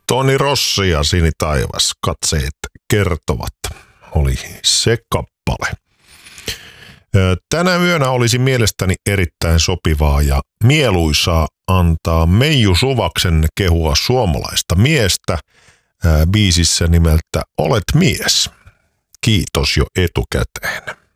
Toni Rossi ja Sini taivas, katseet kertovat, oli se kappale. Tänä yönä olisi mielestäni erittäin sopivaa ja mieluisaa antaa Meiju Suvaksen kehua suomalaista miestä biisissä nimeltä Olet mies. Kiitos jo etukäteen.